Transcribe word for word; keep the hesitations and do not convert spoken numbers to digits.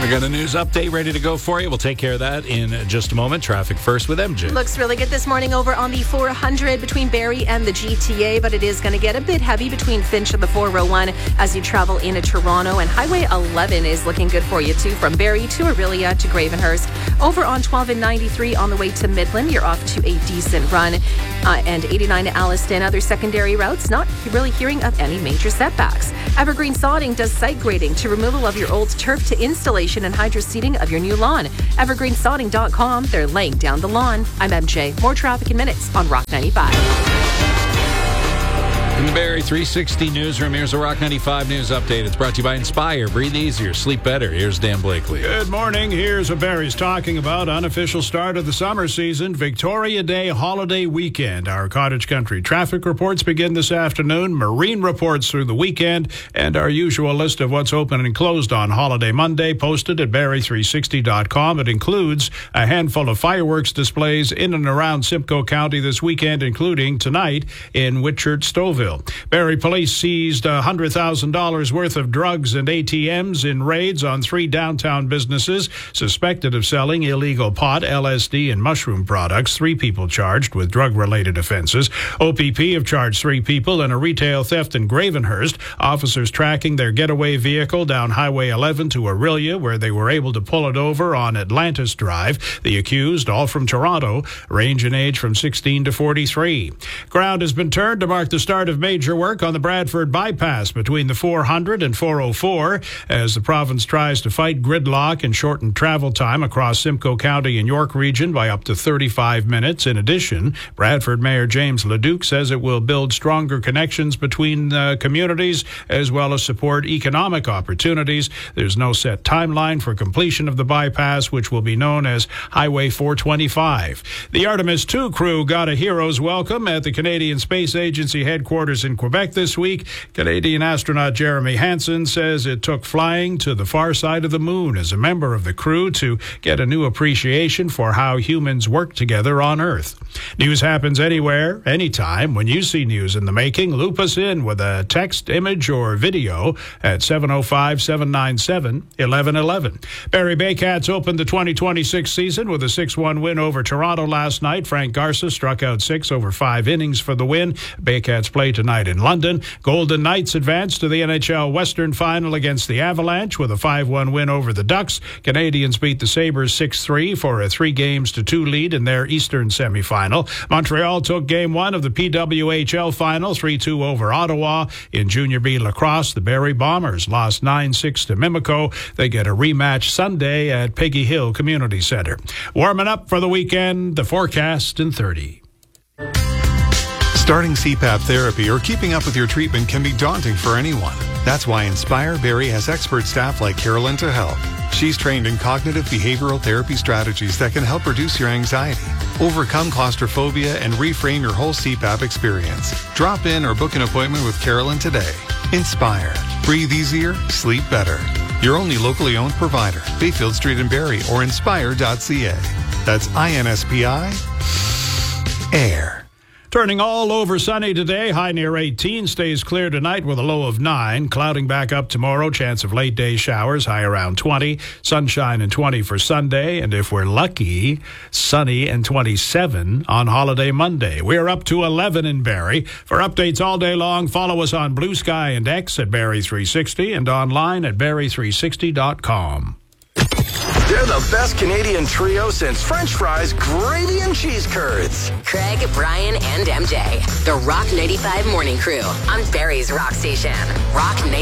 We got a news update ready to go for you. We'll take care of that in just a moment. Traffic first with M J. Looks really good this morning over on the four hundred between Barrie and the G T A, but it is going to get a bit heavy between Finch and the four oh one as you travel into Toronto. And Highway eleven is looking good for you too, from Barrie to Orillia to Gravenhurst. Over on twelve and ninety-three on the way to Midland, you're off to a decent run. Uh, and eighty-nine to Alliston, other secondary routes, not really hearing of any major setbacks. Evergreen Sodding does site grading to removal of your old turf to installation and hydro seeding of your new lawn. evergreen sodding dot com. They're laying down the lawn. I'm M J. More traffic in minutes on Rock ninety-five. In the Barrie three sixty newsroom, here's a Rock ninety-five news update. It's brought to you by Inspire. Breathe easier, sleep better. Here's Dan Blakely. Good morning. Here's what Barrie's talking about. Unofficial start of the summer season, Victoria Day holiday weekend. Our cottage country traffic reports begin this afternoon, marine reports through the weekend, and our usual list of what's open and closed on holiday Monday posted at barrie three sixty dot com. It includes a handful of fireworks displays in and around Simcoe County this weekend, including tonight in Whitchurch, Stouffville. Barrie police seized one hundred thousand dollars worth of drugs and A T Ms in raids on three downtown businesses suspected of selling illegal pot, L S D, and mushroom products. Three people charged with drug-related offenses. O P P have charged three people in a retail theft in Gravenhurst. Officers tracking their getaway vehicle down Highway eleven to Orillia, where they were able to pull it over on Atlantis Drive. The accused, all from Toronto, range in age from sixteen to forty-three. Ground has been turned to mark the start of major work on the Bradford bypass between the four hundred and four oh four as the province tries to fight gridlock and shorten travel time across Simcoe County and York region by up to thirty-five minutes. In addition, Bradford Mayor James Leduc says it will build stronger connections between uh, communities as well as support economic opportunities. There's no set timeline for completion of the bypass, which will be known as Highway four twenty-five. The Artemis two crew got a hero's welcome at the Canadian Space Agency headquarters in Quebec this week. Canadian astronaut Jeremy Hansen says it took flying to the far side of the moon as a member of the crew to get a new appreciation for how humans work together on Earth. News happens anywhere, anytime. When you see news in the making, loop us in with a text, image, or video at seven oh five, seven nine seven, eleven eleven. Barrie Baycats opened the twenty twenty-six season with a six one win over Toronto last night. Frank Garza struck out six over five innings for the win. Baycats play tonight in London. Golden Knights advanced to the N H L Western Final against the Avalanche with a five one win over the Ducks. Canadians beat the Sabres six three for a three games to two lead in their Eastern semifinal. Montreal took game one of the P W H L Final three two over Ottawa. In Junior B lacrosse, the Barrie Bombers lost nine six to Mimico. They get a rematch Sunday at Peggy Hill Community Center. Warming up for the weekend, the forecast in thirty. Starting C PAP therapy or keeping up with your treatment can be daunting for anyone. That's why Inspire Barrie has expert staff like Carolyn to help. She's trained in cognitive behavioral therapy strategies that can help reduce your anxiety, overcome claustrophobia, and reframe your whole C PAP experience. Drop in or book an appointment with Carolyn today. Inspire. Breathe easier, sleep better. Your only locally owned provider, Bayfield Street in Barrie or inspire dot c a. That's I N S P I. Air. Turning all over sunny today, high near eighteen, stays clear tonight with a low of nine. Clouding back up tomorrow, chance of late day showers, high around twenty. Sunshine and twenty for Sunday, and if we're lucky, sunny and twenty-seven on holiday Monday. We're up to eleven in Barrie. For updates all day long, follow us on Blue Sky and X at Barrie three sixty and online at barrie three sixty dot com. They're the best Canadian trio since French fries, gravy, and cheese curds. Craig, Brian, and M J. The Rock ninety-five Morning Crew on Barrie's Rock Station. Rock ninety-five.